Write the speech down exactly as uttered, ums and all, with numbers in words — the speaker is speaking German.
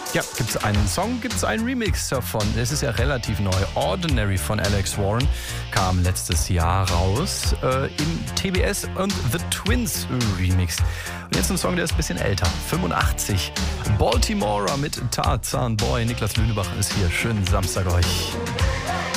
Ja, gibt es einen Song, gibt es einen Remix davon. Es ist ja relativ neu. Ordinary von Alex Warren kam letztes Jahr raus äh, im T B S und The Twins Remix. Und jetzt ein Song, der ist ein bisschen älter, fünfundachtzig. Baltimore mit Tarzan Boy. Niklas Lünebach ist hier. Schönen Samstag euch.